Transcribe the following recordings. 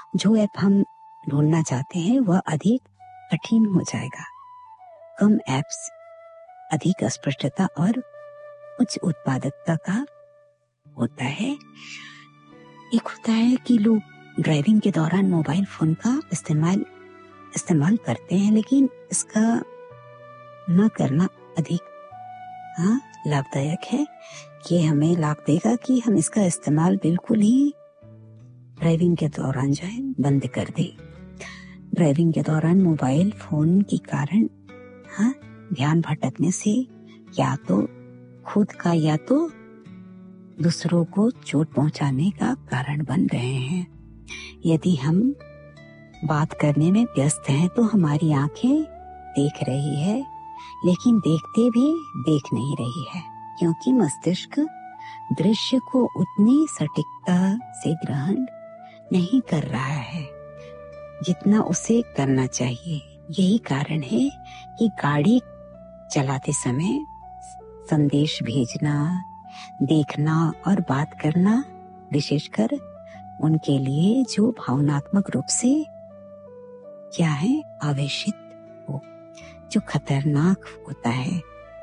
जो ऐप हम ढूंढना चाहते हैं वह अधिक कठिन हो जाएगा। कम ऐप्स अधिक अस्पष्टता और उच्च उत्पादकता का होता है। एक होता है कि लोग ड्राइविंग के दौरान मोबाइल फोन का इस्तेमाल करते हैं, लेकिन इसका न करना अधिक लाभदायक है। ये हमें लाभ देगा कि हम इसका इस्तेमाल बिल्कुल ही ड्राइविंग के दौरान जो है बंद कर दे। ड्राइविंग के दौरान मोबाइल फोन के कारण ध्यान भटकने से या तो खुद का या तो दूसरों को चोट पहुंचाने का कारण बन रहे हैं। यदि हम बात करने में व्यस्त हैं तो हमारी आंखें देख रही है, लेकिन देखते भी देख नहीं रही है, क्योंकि मस्तिष्क दृश्य को उतनी सटीकता से ग्रहण नहीं कर रहा है जितना उसे करना चाहिए। यही कारण है कि गाड़ी चलाते समय संदेश भेजना, देखना और बात करना विशेषकर उनके लिए जो भावनात्मक रूप से क्या है आवेशित हो, जो खतरनाक होता है।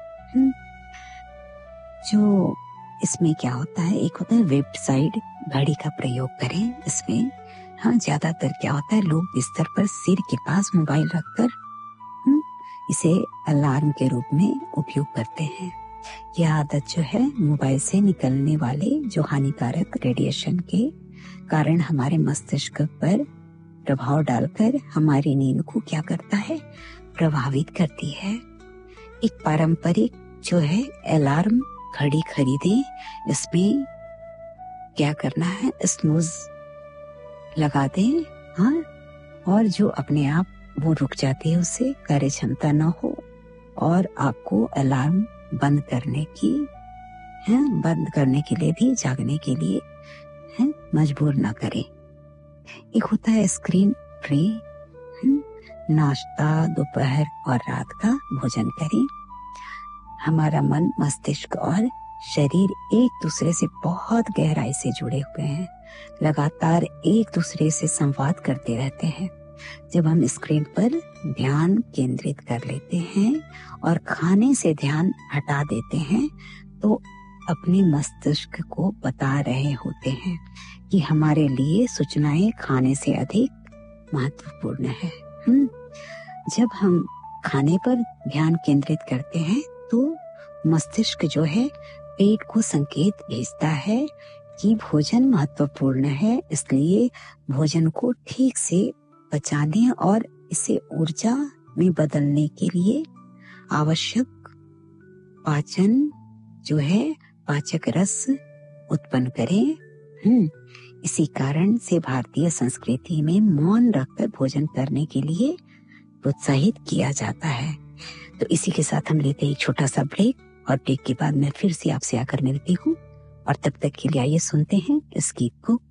जो इसमें क्या होता है, एक होता है वेबसाइट घड़ी का प्रयोग करें। इसमें ज्यादातर क्या होता है, लोग बिस्तर पर सिर के पास मोबाइल रखकर इसे अलार्म के रूप में उपयोग करते हैं। यह आदत जो है मोबाइल से निकलने वाले जो हानिकारक रेडिएशन के कारण हमारे मस्तिष्क पर प्रभाव डालकर हमारी नींद को क्या करता है, प्रभावित करती है। एक पारंपरिक जो है अलार्म घड़ी खरीदें। इसमें क्या करना है, स्नूज लगा दें और जो अपने आप वो रुक जाती है, उससे कार्य क्षमता न हो और आपको अलार्म बंद करने के लिए भी जागने के लिए मजबूर ना करें। एक होता है स्क्रीन फ्री। नाश्ता, दोपहर और रात का भोजन करें। हमारा मन, मस्तिष्क और शरीर एक दूसरे से बहुत गहराई से जुड़े हुए हैं, लगातार एक दूसरे से संवाद करते रहते हैं। जब हम स्क्रीन पर ध्यान केंद्रित कर लेते हैं और खाने से ध्यान हटा देते हैं तो अपने मस्तिष्क को बता रहे होते हैं कि हमारे लिए सूचनाएं खाने से अधिक महत्वपूर्ण है। जब हम खाने पर ध्यान केंद्रित करते हैं तो मस्तिष्क जो है पेट को संकेत भेजता है कि भोजन महत्वपूर्ण है, इसलिए भोजन को ठीक से पचाने और इसे ऊर्जा में बदलने के लिए आवश्यक पाचन जो है पाचक रस उत्पन्न करें। इसी कारण से भारतीय संस्कृति में मौन रखकर भोजन करने के लिए प्रोत्साहित किया जाता है। तो इसी के साथ हम लेते हैं एक छोटा सा ब्रेक और ब्रेक के बाद मैं फिर से आपसे आकर मिलती हूँ और तब तक के लिए आइए सुनते हैं इस गीत को।